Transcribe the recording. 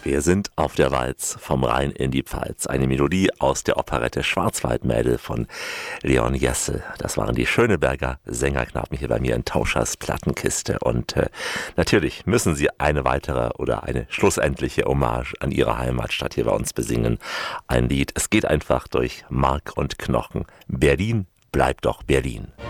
Wir sind auf der Walz vom Rhein in die Pfalz. Eine Melodie aus der Operette Schwarzwaldmädel von Leon Jessel. Das waren die Schöneberger Sängerknaben hier bei mir in Tauschers Plattenkiste. Und natürlich müssen sie eine weitere oder eine schlussendliche Hommage an ihre Heimatstadt hier bei uns besingen. Ein Lied, es geht einfach durch Mark und Knochen. Berlin bleibt doch Berlin.